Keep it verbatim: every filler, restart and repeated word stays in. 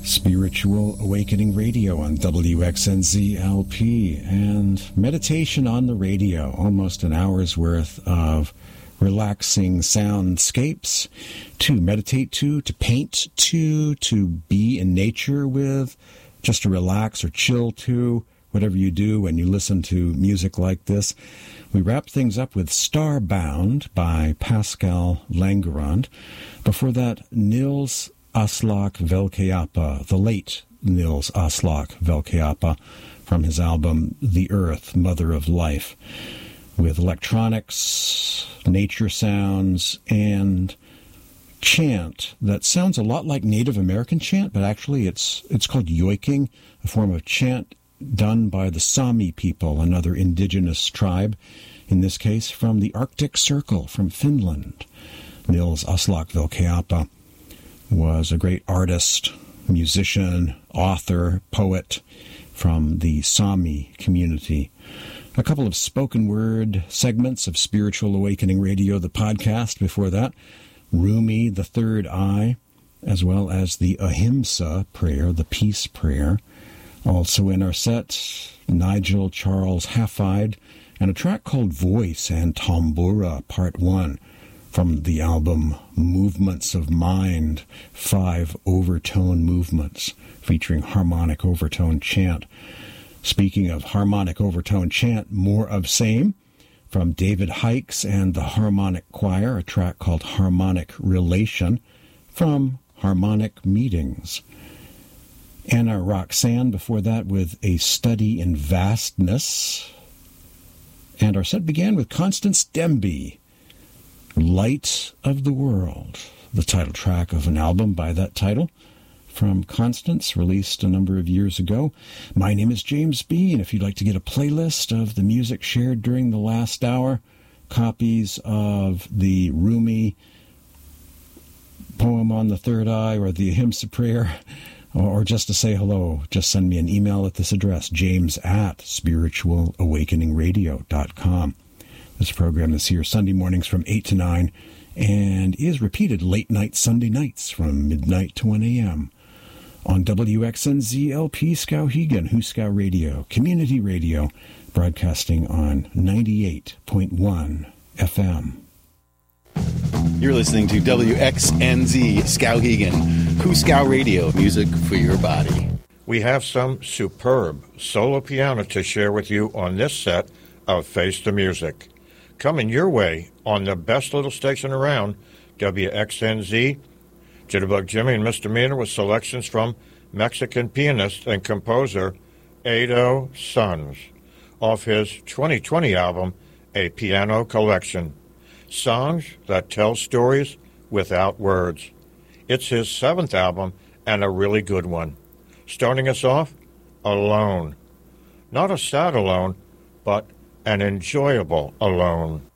Spiritual Awakening Radio on W X N Z L P, and meditation on the radio, almost an hour's worth of relaxing soundscapes to meditate to, to paint to, to be in nature with, just to relax or chill to, whatever you do when you listen to music like this. We wrap things up with Starbound by Pascal Langerand. Before that, Nils Aslak Velkayapa, the late Nils Aslak Velkayapa, from his album The Earth, Mother of Life, with electronics, nature sounds, and chant that sounds a lot like Native American chant, but actually it's it's called yoiking, a form of chant done by the Sami people, another indigenous tribe, in this case from the Arctic Circle, from Finland. Nils Aslak Velkayapa was a great artist, musician, author, poet from the Sami community. A couple of spoken word segments of Spiritual Awakening Radio, the podcast. Before that, Rumi, the Third Eye, as well as the Ahimsa prayer, the peace prayer. Also in our set, Nigel Charles Hafide, and a track called Voice and Tambura, Part one, from the album Movements of Mind, five overtone movements featuring harmonic overtone chant. Speaking of harmonic overtone chant, more of same from David Hikes and the Harmonic Choir, a track called Harmonic Relation from Harmonic Meetings. Anna Roxanne before that with A Study in Vastness. And our set began with Constance Demby, Light of the World, the title track of an album by that title from Constance, released a number of years ago. My name is James Bean. If you'd like to get a playlist of the music shared during the last hour, copies of the Rumi poem on the Third Eye or the Ahimsa prayer, or just to say hello, just send me an email at this address, james at spiritual awakening radio dot com. This program is here Sunday mornings from eight to nine and is repeated late night Sunday nights from midnight to one a.m. on W X N Z L P Skowhegan, Huskow Radio, community radio, broadcasting on ninety-eight point one F M. You're listening to W X N Z Skowhegan, Huskow Radio, music for your body. We have some superb solo piano to share with you on this set of Face the Music. Coming your way on the best little station around, W X N Z, Jitterbug Jimmy and Misdemeanor with selections from Mexican pianist and composer Edo Sons, off his twenty twenty album, A Piano Collection. Songs that tell stories without words. It's his seventh album and a really good one. Starting us off, Alone. Not a sad alone, but an enjoyable alone.